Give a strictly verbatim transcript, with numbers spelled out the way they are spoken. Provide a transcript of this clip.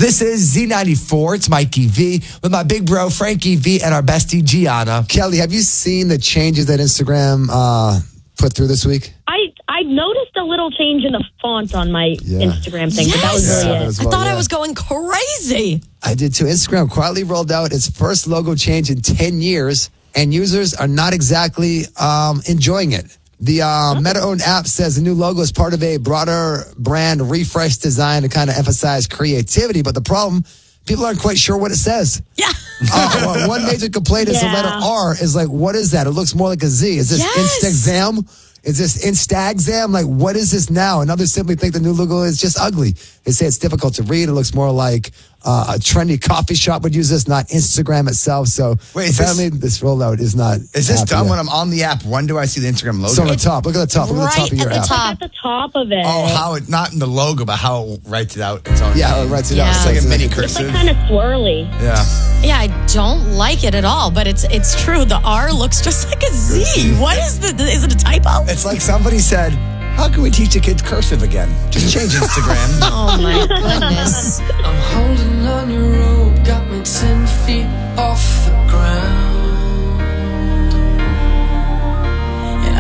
This is Z ninety-four. It's Mikey V with my big bro, Frankie V, and our bestie, Gianna. Kelly, have you seen the changes that Instagram uh, put through this week? I, I noticed a little change in the font on my Yeah. Instagram thing, Yes. but that was really Yeah, it. as I well, thought yeah. I was going crazy. I did too. Instagram quietly rolled out its first logo change in ten years, and users are not exactly um, enjoying it. The uh, Meta-owned app says the new logo is part of a broader brand refresh design to kind of emphasize creativity. But the problem, people aren't quite sure what it says. Yeah. Uh, well, one major complaint is Yeah. the letter R is like, what is that? It looks more like a Z. Is this Yes. Instaxam? Is this Instaxam? Like, what is this now? And others simply think the new logo is just ugly. They say it's difficult to read. It looks more like uh, a trendy coffee shop would use this, not Instagram itself. So Wait, is apparently this, rollout is not. Is this happening done yet. when I'm on the app? When do I see the Instagram logo? So on the top. Look at the top. Look at the top Right of your at the app. top. At the top of it. Oh, how it, not in the logo, but how it writes it out. Its own Yeah, name. it writes it Yeah. out. It's So like a it's mini It's like cursive. kind of swirly. Yeah. Yeah, I don't like it at all, but it's it's true. The R looks just like a Z. What is the, is it a typo? It's like somebody said, how can we teach the kids cursive again? Just change Instagram. Oh my goodness. I'm holding on your rope, got me ten feet